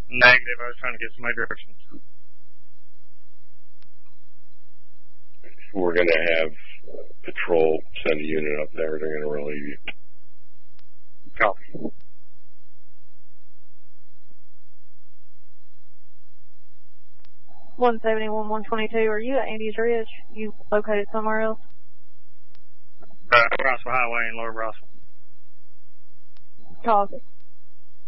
Negative. I was trying to get somebody directions. We're going to have patrol send a unit up there. They're going to relieve you. Copy. $171, $122. Are you at Andy's Ridge? You located somewhere else? Rossville Highway in Lower Rossville. Copy.